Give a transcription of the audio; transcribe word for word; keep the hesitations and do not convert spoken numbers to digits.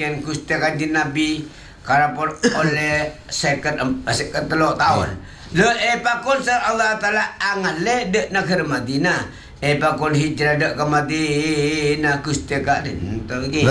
ken Gusti Kanjeng Nabi karapon oleh second second teluk tahun. Le eh pakon sar Allah Taala angale de negara Madinah. Eh pakon hijrah de ke Madinah Gusti Kanjeng Nabi.